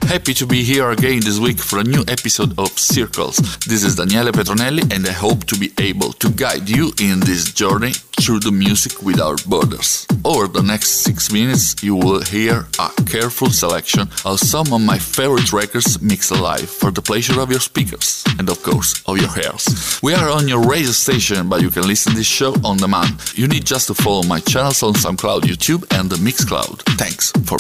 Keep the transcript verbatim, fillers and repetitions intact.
Happy to be here again this week for a new episode of Circles. This is Daniele Petronelli and I hope to be able to guide you in this journey through the music without borders. Over the next six minutes you will hear a careful selection of some of my favorite records mixed live for the pleasure of your speakers and of course of your ears. We are on your radio station, but you can listen to this show on demand. You need just to follow my channels on SoundCloud, YouTube and the Mixcloud. Thanks for